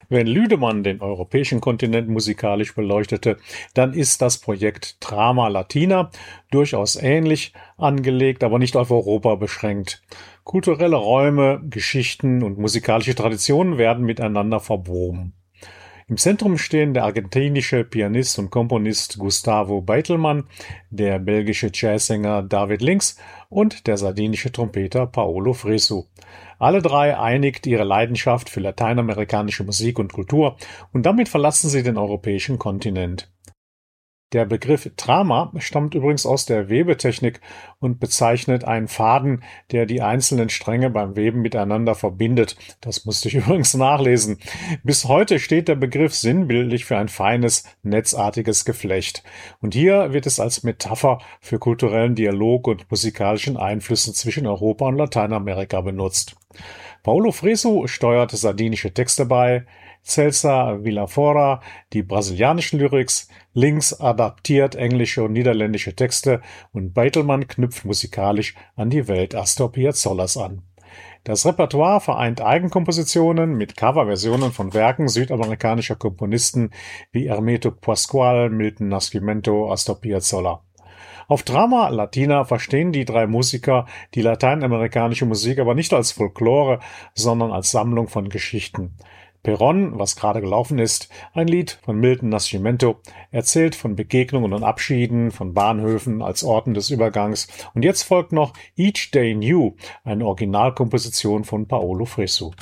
Wenn Lüdemann den europäischen Kontinent musikalisch beleuchtete, dann ist das Projekt Trama Latina durchaus ähnlich angelegt, aber nicht auf Europa beschränkt. Kulturelle Räume, Geschichten und musikalische Traditionen werden miteinander verwoben. Im Zentrum stehen der argentinische Pianist und Komponist Gustavo Beitelmann, der belgische Jazzsänger David Links und der sardinische Trompeter Paolo Fresu. Alle drei einigt ihre Leidenschaft für lateinamerikanische Musik und Kultur und damit verlassen sie den europäischen Kontinent. Der Begriff Trama stammt übrigens aus der Webetechnik und bezeichnet einen Faden, der die einzelnen Stränge beim Weben miteinander verbindet. Das musste ich übrigens nachlesen. Bis heute steht der Begriff sinnbildlich für ein feines, netzartiges Geflecht. Und hier wird es als Metapher für kulturellen Dialog und musikalischen Einflüssen zwischen Europa und Lateinamerika benutzt. Paolo Fresu steuert sardinische Texte bei, Celsa Villafora die brasilianischen Lyrics, Links adaptiert englische und niederländische Texte und Beitelmann knüpft musikalisch an die Welt Astor Piazzollers an. Das Repertoire vereint Eigenkompositionen mit Coverversionen von Werken südamerikanischer Komponisten wie Hermeto Pascual, Milton Nascimento, Astor Piazzolla. Auf Trama Latina verstehen die drei Musiker die lateinamerikanische Musik aber nicht als Folklore, sondern als Sammlung von Geschichten. Perón, was gerade gelaufen ist, ein Lied von Milton Nascimento, erzählt von Begegnungen und Abschieden, von Bahnhöfen als Orten des Übergangs. Und jetzt folgt noch Each Day New, eine Originalkomposition von Paolo Fresu.